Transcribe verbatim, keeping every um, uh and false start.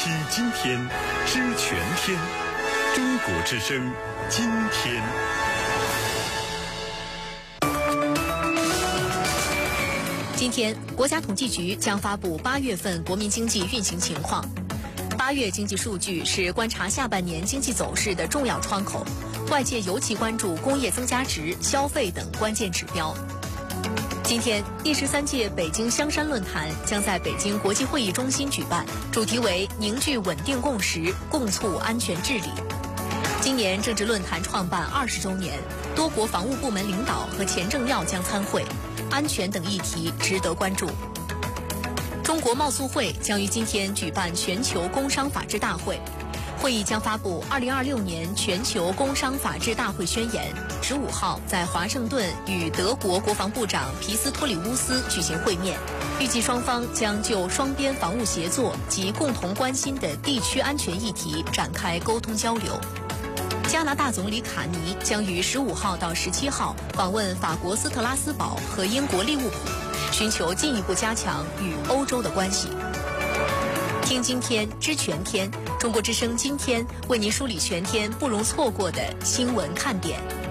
听今天，知全天。中国之声，今天。 今天，国家统计局将发布八月份国民经济运行情况。八月经济数据是观察下半年经济走势的重要窗口，外界尤其关注工业增加值、消费等关键指标。今天，第十三届北京香山论坛将在北京国际会议中心举办，主题为“凝聚稳定共识，共促安全治理”。今年政治论坛创办二十周年，多国防务部门领导和前政要将参会，安全等议题值得关注。中国贸促会将于今天举办全球工商法治大会，会议将发布二零二六年全球工商法治大会宣言。十五号在华盛顿与德国国防部长皮斯托里乌斯举行会面，预计双方将就双边防务协作及共同关心的地区安全议题展开沟通交流。加拿大总理卡尼将于十五号到十七号访问法国斯特拉斯堡和英国利物浦，寻求进一步加强与欧洲的关系。听今天，知全天，中国之声今天为您梳理全天不容错过的新闻看点。